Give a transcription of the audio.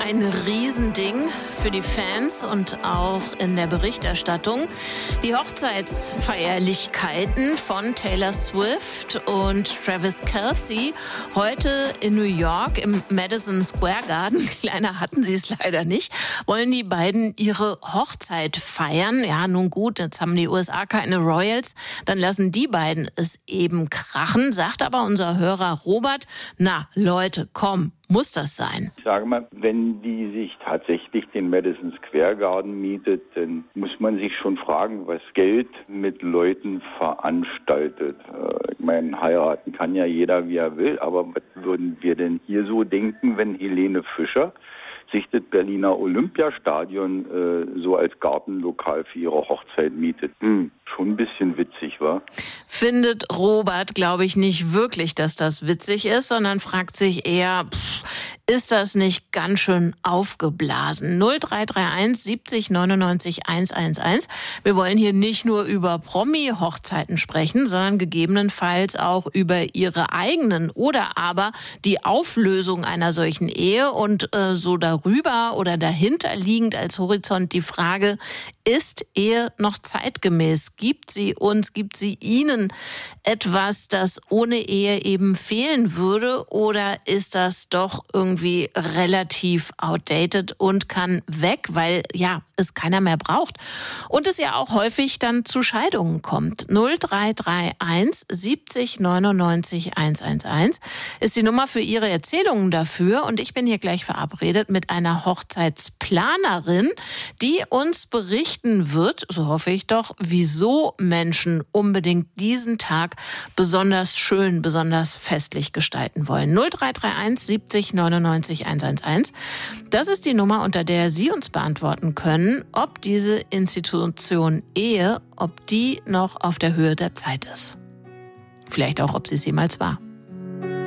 Ein Riesending für die Fans und auch in der Berichterstattung. Die Hochzeitsfeierlichkeiten von Taylor Swift und Travis Kelce heute in New York im Madison Square Garden. Kleiner hatten sie es leider nicht. Wollen die beiden ihre Hochzeit feiern? Ja, nun gut, jetzt haben die USA keine Royals. Dann lassen die beiden es eben krachen. Sagt aber unser Hörer Robert, na Leute, komm. Muss das sein? Ich sage mal, wenn die sich tatsächlich den Madison Square Garden mietet, dann muss man sich schon fragen, was Geld mit Leuten veranstaltet. Ich meine, heiraten kann ja jeder, wie er will, aber was würden wir denn hier so denken, wenn Helene Fischer sich das Berliner Olympiastadion so als Gartenlokal für ihre Hochzeit mietet? Schon ein bisschen witzig, wa? Findet Robert, glaube ich, nicht wirklich, dass das witzig ist, sondern fragt sich eher, ist das nicht ganz schön aufgeblasen? 0331 70 99 111. Wir wollen hier nicht nur über Promi-Hochzeiten sprechen, sondern gegebenenfalls auch über ihre eigenen oder aber die Auflösung einer solchen Ehe und so darüber oder dahinter liegend als Horizont die Frage, ist Ehe noch zeitgemäß? Gibt sie Ihnen etwas, das ohne Ehe eben fehlen würde? Oder ist das doch irgendwie relativ outdated und kann weg, weil ja, es keiner mehr braucht? Und es ja auch häufig dann zu Scheidungen kommt. 0331 70 99 111 ist die Nummer für Ihre Erzählungen dafür. Und ich bin hier gleich verabredet mit einer Hochzeitsplanerin, die uns berichten wird, so hoffe ich doch, wieso Menschen unbedingt diesen Tag besonders schön, besonders festlich gestalten wollen. 0331 70 99 111. Das ist die Nummer, unter der Sie uns beantworten können, ob diese Institution Ehe, ob die noch auf der Höhe der Zeit ist. Vielleicht auch, ob sie es jemals war.